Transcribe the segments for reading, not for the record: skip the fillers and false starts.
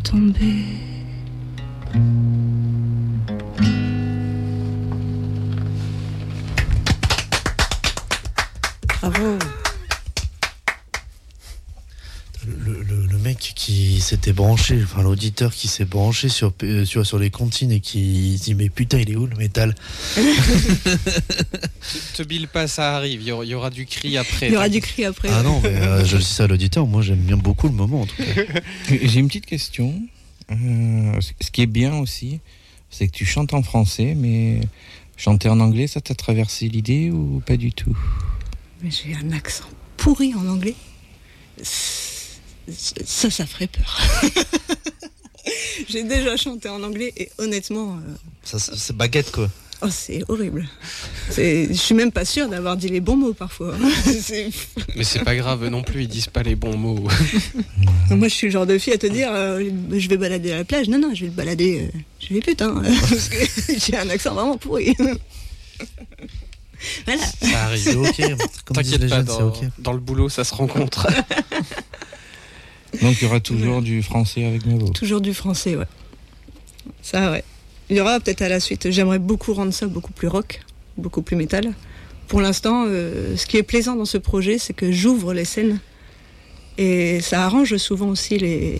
tomber. Bravo. Le mec qui s'était branché, enfin l'auditeur qui s'est branché sur les comptines et qui dit mais putain il est où le métal. Te bile pas, ça arrive, il y aura du cri après. Il y aura du cri après. Ah non mais je dis ça à l'auditeur, moi j'aime bien beaucoup le moment en tout cas. J'ai une petite question. Ce qui est bien aussi, c'est que tu chantes en français, mais chanter en anglais, ça t'a traversé l'idée ou pas du tout? Mais j'ai un accent pourri en anglais. Ça ferait peur. J'ai déjà chanté en anglais et honnêtement... Ça, c'est baguette quoi. Oh, c'est horrible. Je suis même pas sûre d'avoir dit les bons mots parfois. Mais c'est pas grave non plus, ils disent pas les bons mots. Moi je suis le genre de fille à te dire je vais balader à la plage. Non, je vais le balader. Je vais putain. Parce que j'ai un accent vraiment pourri. Voilà. Ça arrive. C'est ok. Comme disent T'inquiète les pas, jeunes, c'est ok. dans le boulot ça se rencontre. Donc il y aura toujours du français avec Mavo. Toujours du français, ouais. Ça, ouais. Il y aura peut-être à la suite. J'aimerais beaucoup rendre ça beaucoup plus rock, beaucoup plus métal. Pour l'instant, ce qui est plaisant dans ce projet, c'est que j'ouvre les scènes. Et ça arrange souvent aussi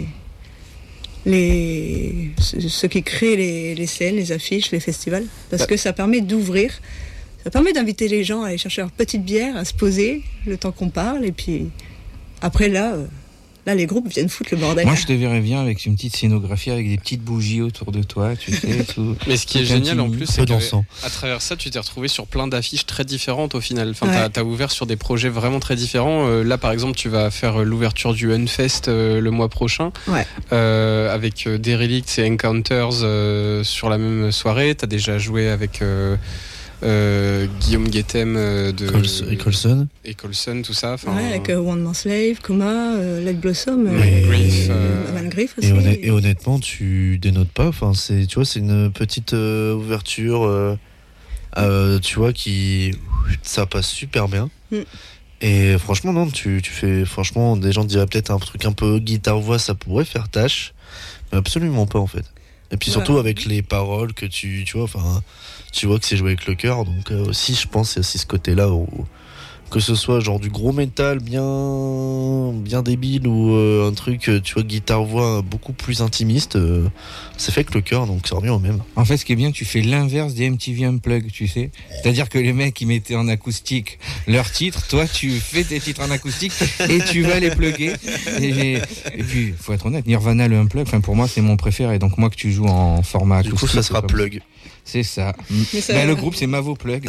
ceux qui créent les scènes, les affiches, les festivals. Parce que ça permet d'ouvrir. Ça permet d'inviter les gens à aller chercher leur petite bière, à se poser le temps qu'on parle. Et puis après, là, les groupes viennent foutre le bordel. Moi, je te verrais bien avec une petite scénographie, avec des petites bougies autour de toi, tu sais. Tout, mais ce qui est génial en plus, c'est peu qu'à dansant. travers ça, tu t'es retrouvé sur plein d'affiches très différentes au final. Enfin, t'as ouvert sur des projets vraiment très différents. Là, par exemple, tu vas faire l'ouverture du Unfest le mois prochain, avec Derelicts et Encounters sur la même soirée. T'as déjà joué avec... Guillaume Guettem Et Colson. Et Colson, tout ça. Avec One More Slave, Coma, Let Blossom, Van Griff aussi. Et honnêtement, tu dénotes pas. Enfin, c'est une petite ouverture, tu vois, ça passe super bien. Et franchement, non, tu fais. Franchement, des gens diraient peut-être un truc un peu guitare-voix, ça pourrait faire tâche, mais absolument pas en fait. Et puis surtout avec les paroles que tu vois, enfin, tu vois que c'est joué avec le cœur, donc aussi je pense c'est aussi ce côté-là où, que ce soit genre du gros métal bien débile ou un truc, tu vois, guitare-voix beaucoup plus intimiste, c'est fait avec le cœur, donc ça revient au même. En fait, ce qui est bien, tu fais l'inverse des MTV Unplugged, tu sais. C'est-à-dire que les mecs, ils mettaient en acoustique leurs titres, toi, tu fais tes titres en acoustique et tu vas les plugger. Et puis, faut être honnête, Nirvana, le Unplugged, enfin, pour moi, c'est mon préféré. Donc, moi, que tu joues en format acoustique. Du coup, ça sera plug. C'est ça. Le groupe, c'est Mavo Plug.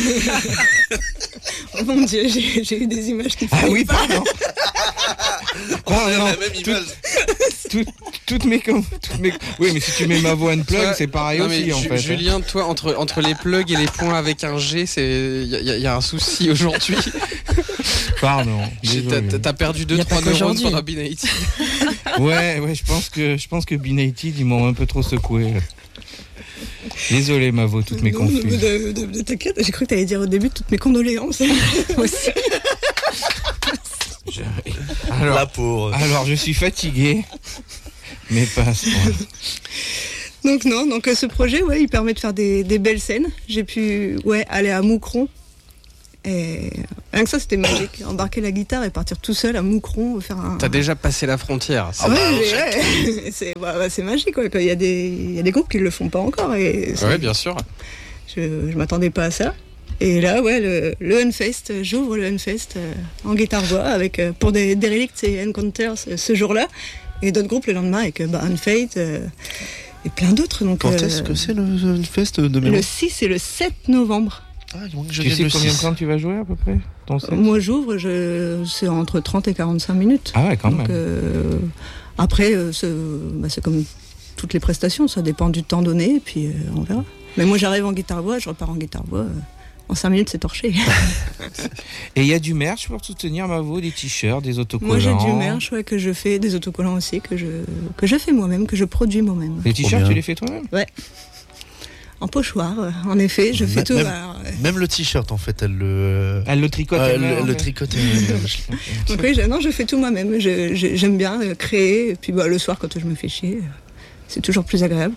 Oh mon Dieu, j'ai eu des images qui font. Ah oui, pardon. La même image. Toutes mes. Oui, mais si tu mets Mavo Unplug, c'est pareil aussi, en fait. Julien, toi, entre les plugs et les points avec un G, il y a un souci aujourd'hui. Pardon. T'as perdu 2-3 neurones pendant B-Nighted. Ouais, je pense que B-Nighted, ils m'ont un peu trop secoué. Désolé Mavo, toutes mes confuses. T'inquiète, j'ai cru que t'allais dire au début toutes mes condoléances. Aussi. Alors je suis fatigué, mais pas à ce point. Donc ce projet, il permet de faire des belles scènes. J'ai pu aller à Moucron. Et rien que ça, c'était magique. Embarquer la guitare et partir tout seul à Moucron, faire un... T'as déjà passé la frontière. C'est magique, quoi. Il y a des groupes qui le font pas encore. Ouais, bien sûr. Je m'attendais pas à ça. Et là, le Unfest, j'ouvre le Unfest en guitare-voix avec pour des Derelicts et Encounters ce jour-là, et d'autres groupes le lendemain avec Unfate et plein d'autres. Donc, quand est-ce que c'est le Unfest de mémoire ? Le 6 et le 7 novembre. Tu sais combien de temps tu vas jouer à peu près Moi j'ouvre, c'est entre 30 et 45 minutes. Ah ouais, quand même. Après, c'est comme toutes les prestations, ça dépend du temps donné, et puis on verra. Mais moi j'arrive en guitare-voix, je repars en guitare-voix. En 5 minutes, c'est torché. Et il y a du merch pour soutenir Mavo, des t-shirts, des autocollants. Moi, j'ai du merch que je fais, des autocollants aussi, que je fais moi-même, que je produis moi-même. Les t-shirts, tu les fais toi-même ? Ouais. En pochoir, en effet, je fais tout. Même le t-shirt, en fait, elle le tricote. Le tricote. Donc oui, je fais tout moi-même. J'aime bien créer. Et puis le soir, quand je me fais chier, c'est toujours plus agréable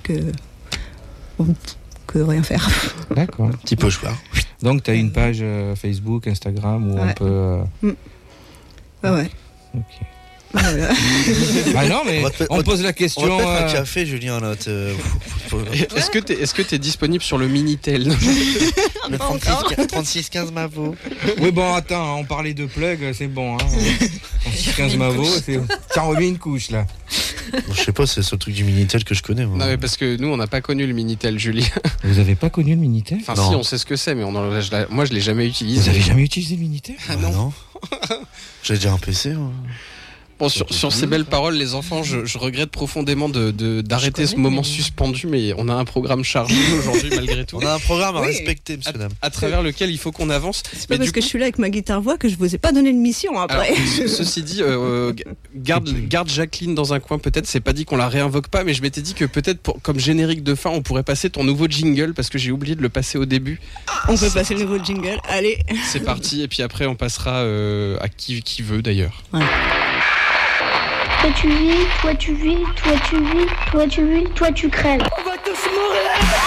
que rien faire. D'accord. Petit pochoir. Donc, tu as une page Facebook, Instagram où on peut... Ouais. Ok. Voilà. Ah non, mais on pose la question. On va te mettre un café, Julien. Là, Est-ce que tu es disponible sur le Minitel? Le 3615 Mavo. Oui, bon, attends, on parlait de plug, c'est bon. 3615 Mavo, t'as remis une couche là. Bon, je sais pas, c'est ce truc du Minitel que je connais. Moi. Non, mais parce que nous, on n'a pas connu le Minitel, Julien. Vous avez pas connu le Minitel? Enfin, si, on sait ce que c'est, mais moi, je l'ai jamais utilisé. Vous avez jamais utilisé le Minitel? Ah non. J'ai déjà un PC. Bon, sur ces belles paroles, les enfants, je regrette profondément d'arrêter ce moment suspendu, mais on a un programme chargé aujourd'hui malgré tout. On a un programme à respecter, monsieur dame. À travers lequel il faut qu'on avance. C'est pas parce que je suis là avec ma guitare-voix que je vous ai pas donné de mission après. Alors, ceci dit, garde Jacqueline dans un coin, peut-être, c'est pas dit qu'on la réinvoque pas, mais je m'étais dit que peut-être comme générique de fin, on pourrait passer ton nouveau jingle, parce que j'ai oublié de le passer au début. On peut passer le nouveau jingle, allez. C'est parti, et puis après on passera à qui veut d'ailleurs. Ouais. Toi tu vis, toi tu vis, toi tu vis, toi tu vis, toi tu crèves. On va tous mourir.